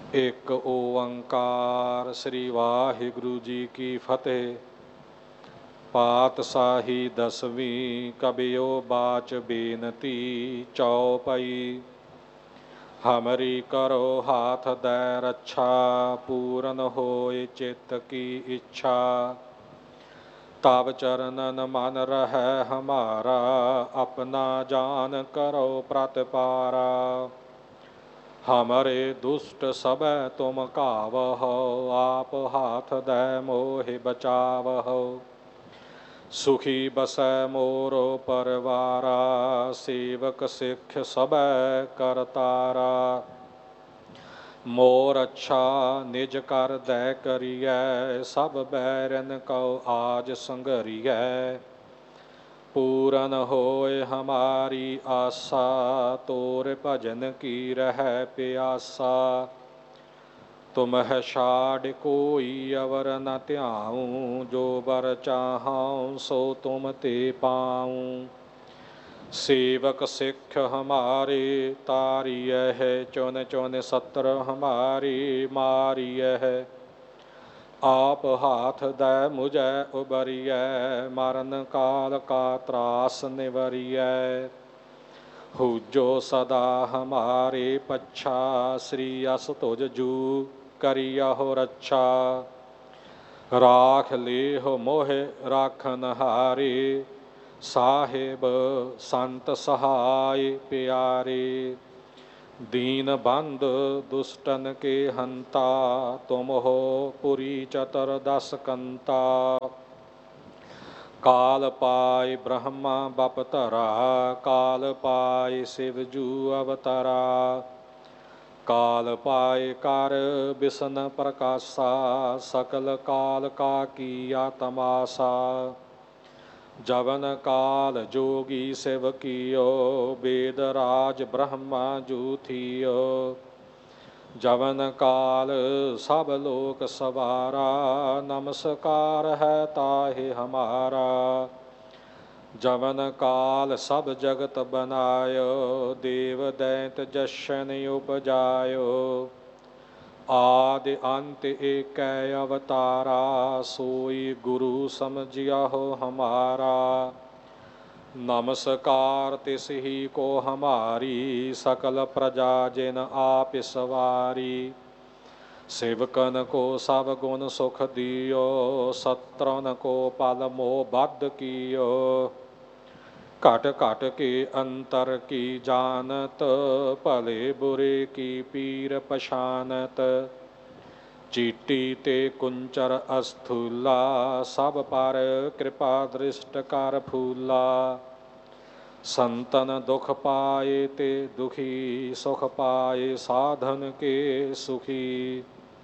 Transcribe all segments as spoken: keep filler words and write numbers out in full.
ਇੱਕ ਓੰਕਾਰ ਸ੍ਰੀ ਵਾਹਿਗੁਰੂ ਜੀ ਕੀ ਫਤਿਹ। ਪਾਤਸ਼ਾਹੀ ਦਸਵੀਂ ਕਬਿਓ ਬਾਚ ਬੇਨਤੀ ਚਉਪਈ। ਹਮਰੀ ਕਰੋ ਹਾਥ ਦੈ ਰੱਛਾ ਪੂਰਨ ਹੋਏ ਚਿੱਤ ਕੀ ਇੱਛਾ। ਤਬ ਚਰਨਨ ਮਨ ਰਹਿ ਹਮਾਰਾ ਆਪਣਾ ਜਾਨ ਕਰੋ ਪ੍ਰਤਪਾਰਾ। ਹਮਰੇ ਦੁਸ਼ਟ ਸਭੈ ਤੁਮ ਕਾਵਹੁ ਆਪ ਹਾਥ ਦੈ ਮੋਹਿ ਬਚਾਵਹੁ। ਸੁਖੀ ਬਸੈ ਮੋਰੋ ਪਰਵਾਰਾ ਸੇਵਕ ਸਿੱਖ ਸਭੈ ਕਰਤਾਰਾ। ਮੋਰ ਅੱਛਾ ਨਿਜ ਕਰ ਦੈ ਕਰੀਐ ਸਭ ਬੈਰਨ ਕਉ ਆਜ ਸੰਘਰੀਐ। ਪੂਰਨ ਹੋਏ ਹਮਾਰੀ ਆਸਾ ਤੋਰ ਭਜਨ ਕੀ ਰਹਿ ਪਿਆਸਾ। ਤੁਮਹਿ ਛਾਡਿ ਕੋਈ ਅਵਰ ਨ ਧਿਆਉ ਜੋ ਬਰ ਚਾਹਉ ਸੋ ਤੁਮ ਤੇ ਪਾਉ। ਸੇਵਕ ਸਿੱਖ ਹਮਾਰੇ ਤਾਰੀਐ ਚੁਨ ਚੁਨ ਸਤਰ ਹਮਾਰੀ ਮਾਰੀਐ। ਆਪ ਹਾਥ ਦੈ ਮੁਝੈ ਉਬਰੀਐ ਮਰਨ ਕਾਲ ਕਾ ਤਰਾਸ ਨਿਵਰੀਐ। ਹੂਜੋ ਸਦਾ ਹਮਾਰੇ ਪੱਛਾ ਸ੍ਰੀ ਅਸ ਤੁਜ ਜੂ ਕਰਿਯਹੁ ਰੱਛਾ। ਰਾਖ ਲੇਹੁ ਮੋਹਿ ਰਾਖਨ ਹਾਰੇ ਸਾਹਿਬ ਸੰਤ ਸਹਾਇ ਪਿਆਰੇ। ਦੀਨ ਬੰਧ ਦੁਸ਼ਟਨ ਕੇ ਹੰਤਾ ਤੁਮ ਹੋ ਪੁਰੀ ਚਤੁਰ ਦਸ ਕੰਤਾ। ਕਾਲ ਪਾਇ ਬ੍ਰਹਮਾ ਬਪਤਰਾ ਕਾਲ ਪਾਇ ਸਿਵ ਜੂ ਅਵਤਰਾ। ਕਾਲ ਪਾਇ ਕਰ ਬਿਸ਼ਨ ਪ੍ਰਕਾਸ਼ਾ ਸਕਲ ਕਾਲ ਕਾ ਕੀਆ ਤਮਾਸਾ। ਜਵਨ ਕਾਲ ਜੋਗੀ ਸਿਵ ਕੀਓ ਵੇਦ ਰਾਜ ਬ੍ਰਹਮਾ ਜੂ ਥੀਓ। ਜਵਨ ਕਾਲ ਸਭ ਲੋਕ ਸਵਾਰਾ ਨਮਸਕਾਰ ਹੈ ਤਾਹਿ ਹਮਾਰਾ। ਜਵਨ ਕਾਲ ਸਭ ਜਗਤ ਬਨਾਇਓ ਦੇਵ ਦੈਂਤ ਜਸ਼ਨ ਉਪਜਾਇਓ। ਆਦਿ ਅੰਤ ਏਕੈ ਅਵਤਾਰਾ ਸੋਈ ਗੁਰੂ ਸਮਝਿਆਹੋ ਹਮਾਰਾ। ਨਮਸਕਾਰ ਤਿਸ ਹੀ ਕੋ ਹਮਾਰੀ ਸਕਲ ਪ੍ਰਜਾ ਜਿਨ ਆਪ ਸਵਾਰੀ। ਸੇਵਕਨ ਕੋ ਸਭ ਗੁਣ ਸੁਖ ਦਿਓ ਸਤਰਨ ਕੋ ਪਲ ਮੋਹ ਬਧ ਕੀਓ। ਘਟ ਘਟ ਕੇ ਅੰਤਰ ਕੀ ਜਾਨਤ ਭਲੇ ਬੁਰੇ ਕੀ ਪੀਰ ਪਛਾਨਤ। ਚੀਟੀ ਤੇ ਕੁੰਚਰ ਅਸਥੂਲਾ ਸਭ ਪਰ ਕਿਰਪਾ ਦ੍ਰਿਸ਼ਟ ਕਰ ਫੂਲਾ। ਸੰਤਨ ਦੁਖ ਪਾਏ ਤੇ ਦੁਖੀ ਸੁਖ ਪਾਏ ਸਾਧਨ ਕੇ ਸੁਖੀ।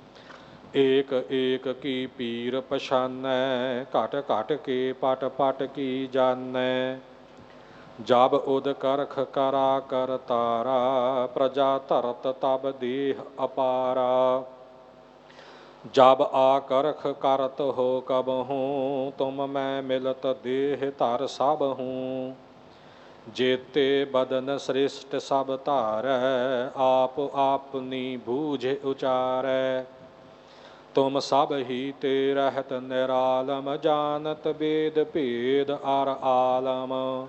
ਏਕ ਏਕ ਕੀ ਪੀਰ ਪਛਾਨੈ ਘਟ ਘਟ ਕੇ ਪਟ ਪਟ ਕੀ ਜਾਨੈ। ਜਬ ਉਦ ਕਰਖ ਕਰਾ ਕਰ ਤਾਰਾ ਪ੍ਰਜਾ ਧਰਤ ਤਬ ਦੇਹ ਅਪਾਰਾ। ਜਬ ਆਕਰਖ ਕਰਤ ਹੋ ਕਬਹੂੰ ਤੁਮ ਮੈਂ ਮਿਲਤ ਦੇਹ ਧਰ ਸਭਹੂੰ। ਜੇਤੇ ਬਦਨ ਸ੍ਰਿਸ਼ਟ ਸਭ ਧਾਰੈ ਆਪ ਆਪਨੀ ਬੂਝ ਉਚਾਰੈ। ਤੁਮ ਸਭ ਹੀ ਤੇ ਰਹਿਤ ਨਿਰਾਲਮ ਜਾਨਤ ਵੇਦ ਭੇਦ ਅਰ ਆਲਮ।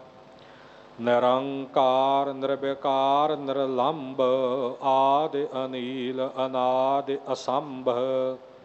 ਨਿਰੰਕਾਰ ਨਿਰਵਿਕਾਰ ਨਿਰਲੰਭ ਆਦਿ ਅਨੀਲ ਅਨਾਦਿ ਅਸੰਭ।